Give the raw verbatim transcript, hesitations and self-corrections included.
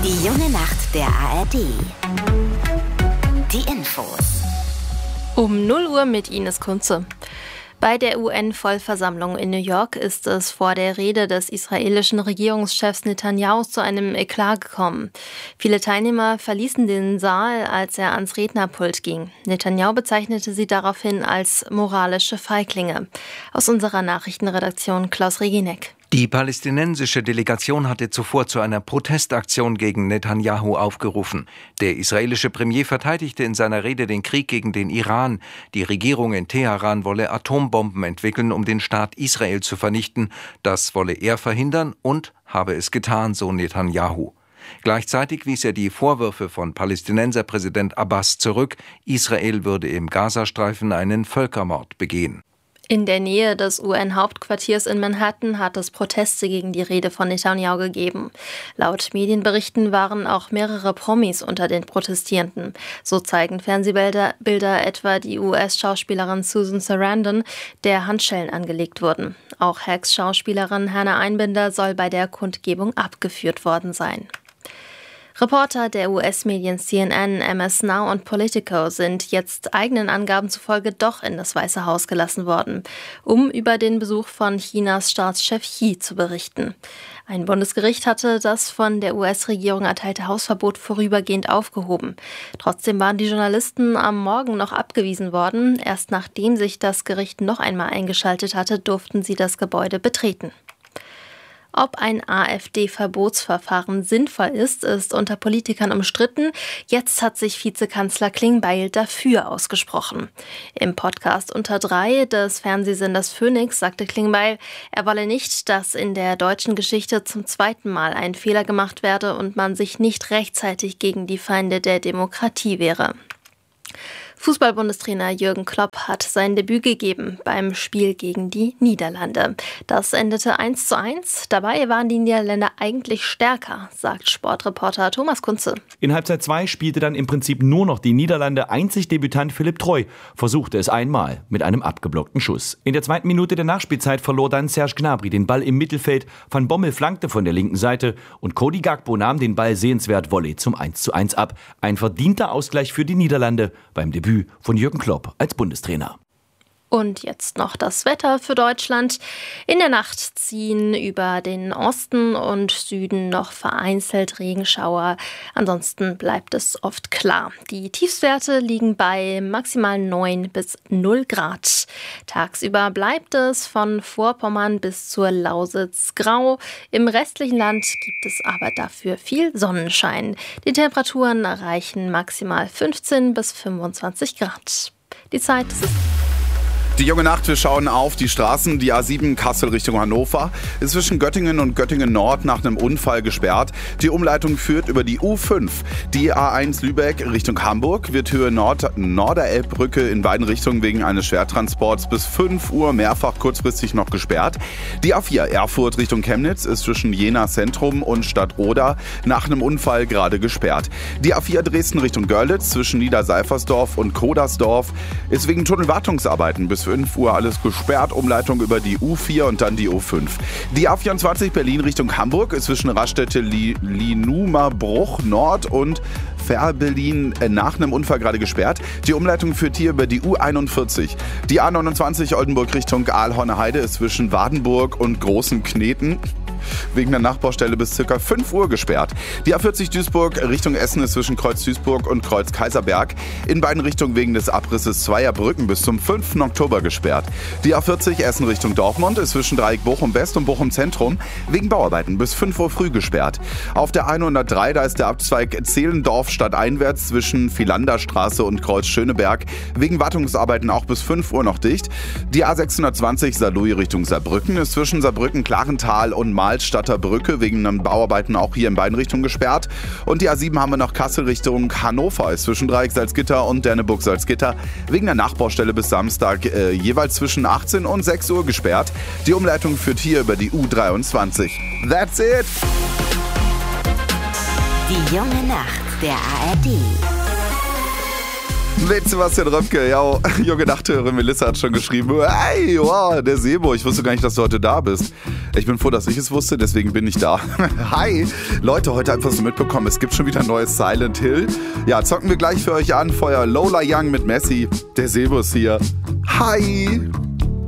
Die junge Nacht der A R D. Die Infos. Um null Uhr mit Ines Kunze. Bei der U N-Vollversammlung in New York ist es vor der Rede des israelischen Regierungschefs Netanyahu zu einem Eklat gekommen. Viele Teilnehmer verließen den Saal, als er ans Rednerpult ging. Netanyahu bezeichnete sie daraufhin als moralische Feiglinge. Aus unserer Nachrichtenredaktion Klaus Reginek. Die palästinensische Delegation hatte zuvor zu einer Protestaktion gegen Netanyahu aufgerufen. Der israelische Premier verteidigte in seiner Rede den Krieg gegen den Iran. Die Regierung in Teheran wolle Atombomben entwickeln, um den Staat Israel zu vernichten. Das wolle er verhindern und habe es getan, so Netanyahu. Gleichzeitig wies er die Vorwürfe von Palästinenserpräsident Abbas zurück, Israel würde im Gazastreifen einen Völkermord begehen. In der Nähe des U N-Hauptquartiers in Manhattan hat es Proteste gegen die Rede von Netanyahu gegeben. Laut Medienberichten waren auch mehrere Promis unter den Protestierenden. So zeigen Fernsehbilder Bilder etwa die U S-Schauspielerin Susan Sarandon, der Handschellen angelegt wurden. Auch Hacks-Schauspielerin Hannah Einbinder soll bei der Kundgebung abgeführt worden sein. Reporter der U S-Medien C N N, M S Now und Politico sind jetzt eigenen Angaben zufolge doch in das Weiße Haus gelassen worden, um über den Besuch von Chinas Staatschef Xi zu berichten. Ein Bundesgericht hatte das von der U S-Regierung erteilte Hausverbot vorübergehend aufgehoben. Trotzdem waren die Journalisten am Morgen noch abgewiesen worden. Erst nachdem sich das Gericht noch einmal eingeschaltet hatte, durften sie das Gebäude betreten. Ob ein AfD-Verbotsverfahren sinnvoll ist, ist unter Politikern umstritten. Jetzt hat sich Vizekanzler Klingbeil dafür ausgesprochen. Im Podcast Unter drei des Fernsehsenders Phoenix sagte Klingbeil, er wolle nicht, dass in der deutschen Geschichte zum zweiten Mal ein Fehler gemacht werde und man sich nicht rechtzeitig gegen die Feinde der Demokratie wehre. Fußball-Bundestrainer Jürgen Klopp hat sein Debüt gegeben beim Spiel gegen die Niederlande. Das endete eins zu eins. Dabei waren die Niederländer eigentlich stärker, sagt Sportreporter Thomas Kunze. In Halbzeit zwei spielte dann im Prinzip nur noch die Niederlande. Einzig Debütant Philipp Treu versuchte es einmal mit einem abgeblockten Schuss. In der zweiten Minute der Nachspielzeit verlor dann Serge Gnabry den Ball im Mittelfeld. Van Bommel flankte von der linken Seite und Cody Gakpo nahm den Ball sehenswert Volley zum eins zu eins ab. Ein verdienter Ausgleich für die Niederlande beim Debüt von Jürgen Klopp als Bundestrainer. Und jetzt noch das Wetter für Deutschland. In der Nacht ziehen über den Osten und Süden noch vereinzelt Regenschauer. Ansonsten bleibt es oft klar. Die Tiefstwerte liegen bei maximal neun bis null Grad. Tagsüber bleibt es von Vorpommern bis zur Lausitz grau. Im restlichen Land gibt es aber dafür viel Sonnenschein. Die Temperaturen erreichen maximal fünfzehn bis fünfundzwanzig Grad. Die Zeit ist Die junge Nacht, wir schauen auf die Straßen. Die A sieben Kassel Richtung Hannover ist zwischen Göttingen und Göttingen Nord nach einem Unfall gesperrt. Die Umleitung führt über die U fünf. Die A eins Lübeck Richtung Hamburg wird Höhe Nord Norderelbbrücke in beiden Richtungen wegen eines Schwertransports bis fünf Uhr mehrfach kurzfristig noch gesperrt. Die A vier Erfurt Richtung Chemnitz ist zwischen Jena Zentrum und Stadtroda nach einem Unfall gerade gesperrt. Die A vier Dresden Richtung Görlitz zwischen Niederseifersdorf und Kodersdorf ist wegen Tunnelwartungsarbeiten bis fünf Uhr alles gesperrt. Umleitung über die U vier und dann die U fünf. Die A vierundzwanzig Berlin Richtung Hamburg ist zwischen Raststätte Linumerbruch Nord und Fährberlin nach einem Unfall gerade gesperrt. Die Umleitung führt hier über die U einundvierzig. Die A neunundzwanzig Oldenburg Richtung Aalhorner Heide ist zwischen Wadenburg und Großen Kneten wegen der Nachbaustelle bis ca. fünf Uhr gesperrt. Die A vierzig Duisburg Richtung Essen ist zwischen Kreuz Duisburg und Kreuz Kaiserberg in beiden Richtungen wegen des Abrisses zweier Brücken bis zum fünften Oktober gesperrt. Die A vierzig Essen Richtung Dortmund ist zwischen Dreieck Bochum West und Bochum Zentrum wegen Bauarbeiten bis fünf Uhr früh gesperrt. Auf der hundertdrei, da ist der Abzweig Zehlendorf stadteinwärts zwischen Philanderstraße und Kreuz Schöneberg wegen Wartungsarbeiten auch bis fünf Uhr noch dicht. Die A sechshundertzwanzig Saarlouis Richtung Saarbrücken ist zwischen Saarbrücken Klarental und Mahlstadter Brücke wegen Bauarbeiten auch hier in beiden Richtungen gesperrt. Und die A sieben haben wir noch Kassel Richtung Hannover ist zwischen Dreieck Salzgitter und Derneburg Salzgitter wegen der Nachbaustelle bis Samstag äh, jeweils zwischen achtzehn und sechs Uhr gesperrt. Die Umleitung führt hier über die U dreiundzwanzig. That's it! Die junge Nacht der A R D. Mit Sebastian Röpke, ja, junge Nachthörerin Melissa hat schon geschrieben, hey, wow, der Sebo, ich wusste gar nicht, dass du heute da bist. Ich bin froh, dass ich es wusste, deswegen bin ich da. Hi! Leute, heute einfach so mitbekommen, es gibt schon wieder ein neues Silent Hill. Ja, zocken wir gleich für euch an. Feuer Lola Young mit Messi. Der Silbus hier. Hi!